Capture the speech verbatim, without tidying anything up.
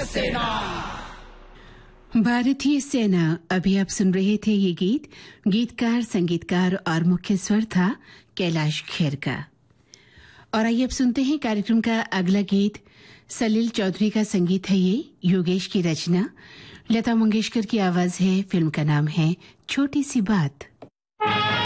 भारतीय सेना। भारतीय सेना। अभी आप सुन रहे थे ये गीत। गीतकार, संगीतकार और मुख्य स्वर था कैलाश खेर का। और आइए अब सुनते हैं कार्यक्रम का अगला गीत। सलील चौधरी का संगीत है ये, योगेश की रचना, लता मंगेशकर की आवाज है। फिल्म का नाम है छोटी सी बात।